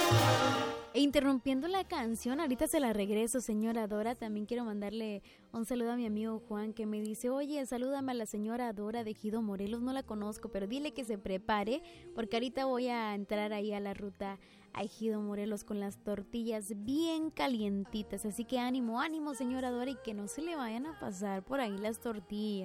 E interrumpiendo la canción, ahorita se la regreso, señora Dora. También quiero mandarle un saludo a mi amigo Juan, que me dice: oye, salúdame a la señora Dora de Ejido Morelos, no la conozco, pero dile que se prepare, porque ahorita voy a entrar ahí a la ruta a Ejido Morelos con las tortillas bien calientitas. Así que ánimo, ánimo, señora Dora, y que no se le vayan a pasar por ahí las tortillas.